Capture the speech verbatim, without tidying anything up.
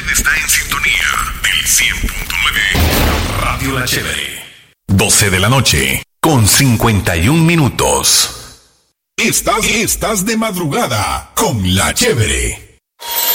Usted está en sintonía del cien punto nueve Radio La Chévere. doce de la noche con cincuenta y un minutos. Estás, estás de madrugada con La Chévere.